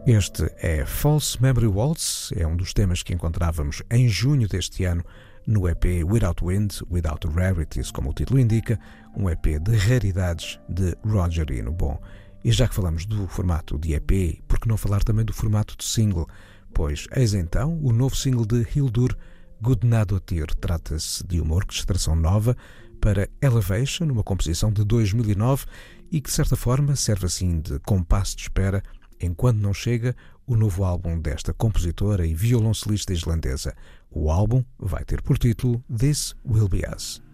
Este é False Memory Waltz, é um dos temas que encontrávamos em junho deste ano no EP Without Wind, Without Rarities, como o título indica, um EP de raridades de Roger Eno. Bom, e já que falamos do formato de EP, por que não falar também do formato de single? Pois, eis então o novo single de Hildur Gudnadottir. Trata-se de uma orquestração nova para Elevation, uma composição de 2009 e que, de certa forma, serve assim de compasso de espera enquanto não chega o novo álbum desta compositora e violoncelista islandesa. O álbum vai ter por título This Will Be Us.